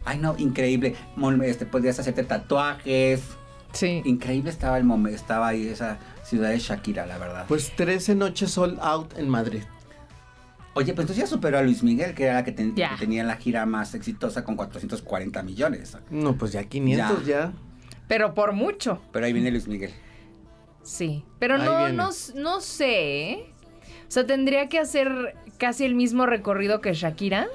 Ay, no, increíble. Podías hacerte tatuajes. Sí. Increíble estaba el momento, estaba ahí esa ciudad de Shakira, la verdad. Pues 13 noches sold out en Madrid. Oye, pues entonces ya superó a Luis Miguel, que era la que Ya. tenía la gira más exitosa con 440 millones. No, pues ya 500 ya. Pero por mucho. Pero ahí viene Luis Miguel. Sí. Pero Ahí viene. no sé, ¿eh? O sea, tendría que hacer casi el mismo recorrido que Shakira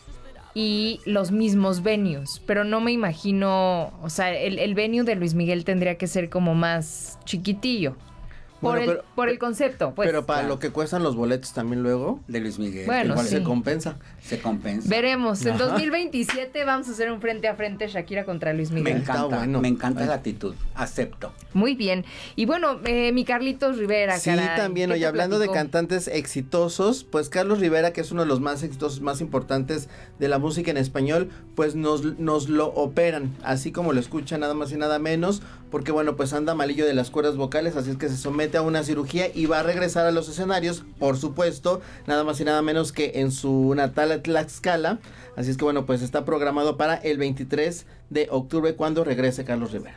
y los mismos venues. Pero no me imagino, o sea, el venue de Luis Miguel tendría que ser como más chiquitillo. Bueno, Por el concepto, pues. Pero para claro. lo que cuestan los boletos también luego, De Luis Miguel. Bueno, igual sí. se compensa. Se compensa. Veremos, en Ajá. 2027 vamos a hacer un frente a frente Shakira contra Luis Me Miguel. Está encanta, bueno. me encanta Ay. la actitud. Acepto. Muy bien. Y bueno, mi Carlitos Rivera, Sí, caray, también, ¿qué oye, te hablando de platicó? cantantes exitosos, pues Carlos Rivera, que es uno de los más exitosos, más importantes de la música en español, pues nos lo operan, así como lo escucha, nada más y nada menos, porque bueno, pues anda malillo de las cuerdas vocales, así es que se somete a una cirugía y va a regresar a los escenarios, por supuesto, nada más y nada menos que en su natal Tlaxcala, así es que bueno, pues está programado para el 23 de octubre cuando regrese Carlos Rivera.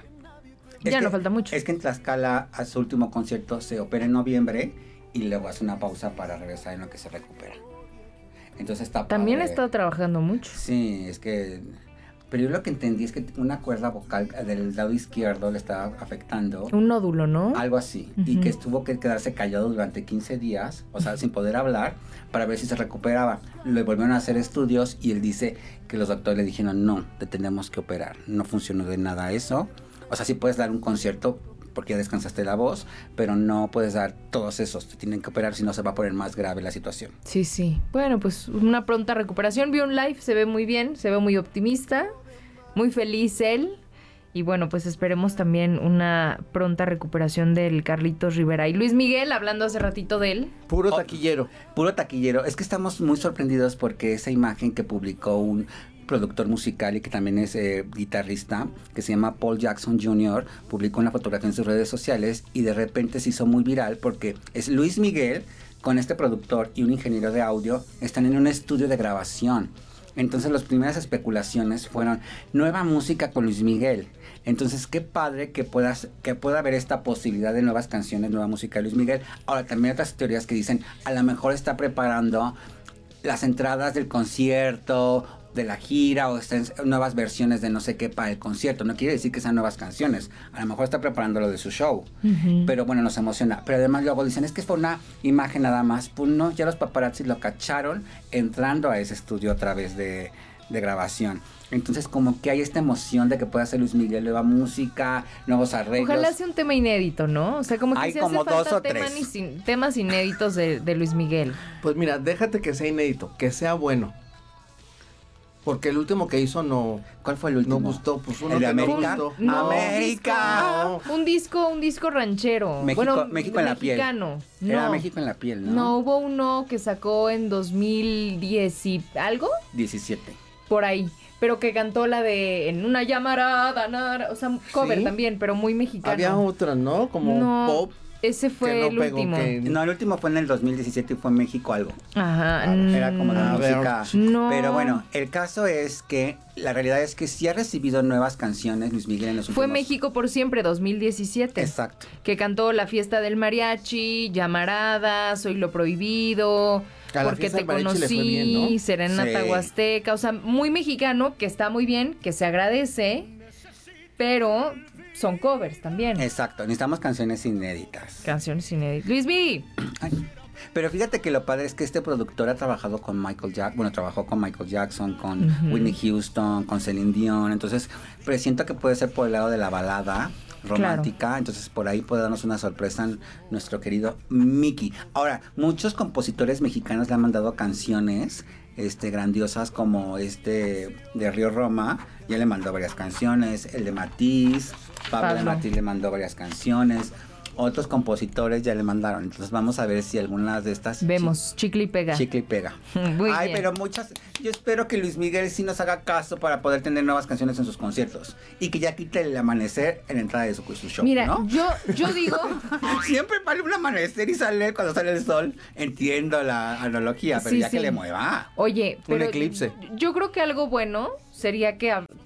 Ya no falta mucho. Es que en Tlaxcala a su último concierto se opera en noviembre y luego hace una pausa para regresar en lo que se recupera. Entonces está También ha padre. estado trabajando mucho. Sí, es que... Pero yo lo que entendí es que una cuerda vocal del lado izquierdo le estaba afectando. Un nódulo, ¿no? Algo así. Ujú. Y que tuvo que quedarse callado durante 15 días, o sea, sin poder hablar, para ver si se recuperaba. Le volvieron a hacer estudios y él dice que los doctores le dijeron, no, te tenemos que operar. No funcionó de nada eso. O sea, sí puedes dar un concierto porque ya descansaste la voz, pero no puedes dar todos esos. Te tienen que operar, si no se va a poner más grave la situación. Sí, sí. Bueno, pues una pronta recuperación. Vi un live, se ve muy bien, se ve muy optimista, muy feliz él. Y bueno, pues esperemos también una pronta recuperación del Carlitos Rivera. Y Luis Miguel, hablando hace ratito de él. Puro Oh. taquillero. Puro taquillero. Es que estamos muy sorprendidos porque esa imagen que publicó un productor musical y que también es guitarrista, que se llama Paul Jackson Jr., publicó una fotografía en sus redes sociales y de repente se hizo muy viral porque es Luis Miguel con este productor y un ingeniero de audio, están en un estudio de grabación. Entonces las primeras especulaciones fueron nueva música con Luis Miguel. Entonces qué padre que pueda haber esta posibilidad de nuevas canciones, nueva música de Luis Miguel. Ahora también hay otras teorías que dicen a lo mejor está preparando las entradas del concierto, de la gira, o están nuevas versiones de no sé qué para el concierto. No quiere decir que sean nuevas canciones. A lo mejor está preparando lo de su show. Ujú. Pero bueno, nos emociona. Pero además luego dicen, es que fue una imagen nada más. Pues no, ya los paparazzi lo cacharon entrando a ese estudio a través de grabación. Entonces como que hay esta emoción de que pueda hacer Luis Miguel nueva música, nuevos arreglos. Ojalá sea un tema inédito, ¿no? O sea, como que Hay se como hace falta dos o tres. temas inéditos de Luis Miguel. Pues mira, déjate que sea inédito, que sea bueno. Porque el último que hizo no ¿Cuál fue el último? no gustó, pues uno ¿El de que no América? gustó. No, ¡América! Un disco ranchero. México en la piel. mexicano. Era No. México en la piel, ¿no? No, hubo uno que sacó en 2010 y algo 17. por ahí, pero que cantó la de En una llamarada, o sea, cover ¿Sí? también, pero muy mexicano. Había otra, ¿no? Como No, pop. ese fue que no el pegó, último. que- No, el último fue en el 2017 y fue en México algo. Ajá. Era como de A ver, música. no. Pero bueno, el caso es que la realidad es que sí ha recibido nuevas canciones Luis Miguel en los Fue últimos... México por siempre, 2017. Exacto. Que cantó La Fiesta del Mariachi, Llamarada, Soy lo Prohibido, A la Porque Fiesta te del Mariachi le fue conocí, bien, ¿no? Serenata Sí. Huasteca, o sea, muy mexicano, que está muy bien, que se agradece, pero son covers también. Exacto, necesitamos canciones inéditas. Canciones inéditas. Luis B. Ay. Pero fíjate que lo padre es que este productor ha trabajado con trabajó con Michael Jackson, con Ujú. Whitney Houston, con Celine Dion, entonces presiento que puede ser por el lado de la balada romántica, entonces por ahí puede darnos una sorpresa nuestro querido Mickey. Ahora, muchos compositores mexicanos le han mandado canciones grandiosas como de Río Roma, ya le mandó varias canciones, el de Matiz, Pablo de Matiz le mandó varias canciones. Otros compositores ya le mandaron. Entonces vamos a ver si algunas de estas... Vemos, chicle y pega. Chicle y pega. Muy Ay, bien. pero muchas... Yo espero que Luis Miguel sí nos haga caso para poder tener nuevas canciones en sus conciertos. Y que ya quite el amanecer en la entrada de su show, Mira, ¿no? yo digo... Siempre vale un amanecer y sale cuando sale el sol. Entiendo la analogía, pero Sí, ya sí. que le mueva. Oye, pero eclipse. yo creo que algo bueno sería que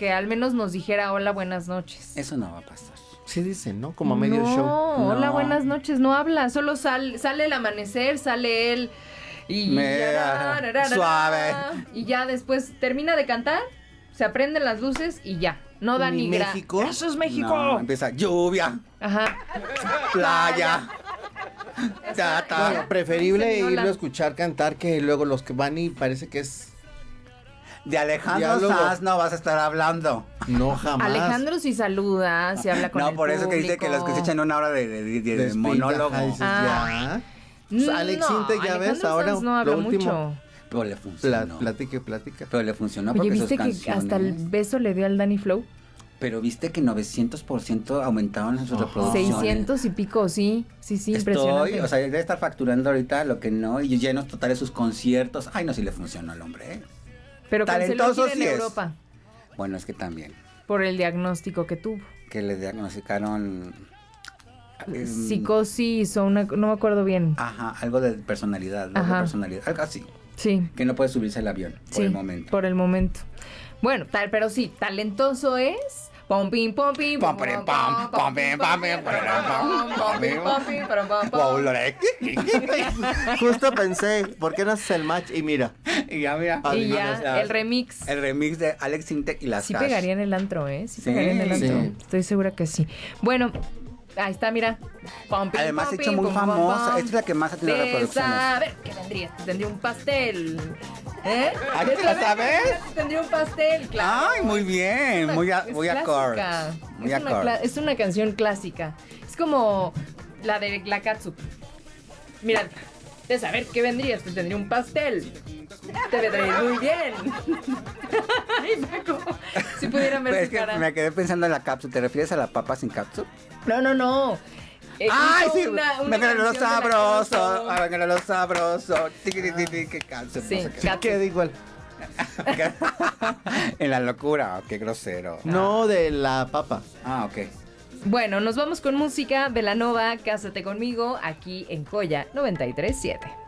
que al menos nos dijera hola, buenas noches. Eso no va a pasar. Sí dicen, ¿no? Como a medio No, show. hola, No. buenas noches, no habla, solo sale el amanecer, sale él y Suave. Y ya después termina de cantar, se aprenden las luces y ya. No da ni México. Eso es México. No, empieza lluvia, Ajá. playa. Ta, ta. Bueno, preferible Señora. irlo a escuchar cantar que luego los que van y parece que es... De Alejandro Diálogo. Sanz no vas a estar hablando. No, jamás. Alejandro sí saluda, sí habla con No, el por eso que dice que los que se público. echan una hora de Despeja, monólogo. dices, Ah. ya. Pues, Alex Intec, ya ves, Alejandro ahora Sanz no habla lo último. mucho. Pero le funcionó. Plática. Pero le funcionó Oye, porque ¿viste sus que canciones. hasta el beso le dio al Danny Flow? Pero viste que 900% aumentaron sus Ajá. reproducciones. 600 y pico, sí, impresionante. O sea, debe estar facturando ahorita lo que no, y llenos totales sus conciertos. Ay, no, si le funcionó al hombre, ¿eh? Pero canceló talentoso gira en sí es. Europa Bueno, es que también, por el diagnóstico que tuvo. que le diagnosticaron... Psicosis o una, no me acuerdo bien. Ajá, algo de personalidad, ¿no? Ajá. De personalidad, algo así. Sí, Que no puede subirse al avión por sí, el momento. por el momento. Bueno, pero sí, talentoso es. Pom pim pom pim Pom, pim, pom, pom, pim, pom, pim, Wow, Lore. Justo pensé, ¿por qué no haces el match? Y mira. Y ya, mira. Y Las- ya, el remix. El remix de Alex Intec y las Sí Hash. pegaría en el antro, ¿eh? Sí, Sí, pegaría en el antro. sí. Estoy segura que sí. Bueno, ahí está, mira. Pom, pim, Además, pom, se ha hecho pim, muy pom, pom, famosa. pom. Esta es la que más ha tenido De reproducciones. saber qué vendría. Tendría un pastel. ¿Eh? ¿Ah, ¿De te la saber sabes? qué tendría un pastel, claro. Ay, muy bien. Es Muy clásica. acorde. Muy Es una acorde. es una canción clásica. Es como la de la Katsup. Mira, de saber qué vendrías, te tendría un pastel. Te vendría muy bien. Ay, Paco, si pudieran ver Pero su es que cara. me quedé pensando en la cápsula. ¿Te refieres a la papa sin cápsula? No. ¡Ay, Hizo sí! una Venga lo canción de la sabroso. Katsup. Venga lo sabroso. Tiqui, tiqui, tiqui, qué cápsula. Sí, no sé qué. Katsup. Queda igual. En la locura. Qué grosero. No de la papa. Ah, ok. Bueno, nos vamos con música de la Nova, Cásate conmigo, aquí en Coya 93.7.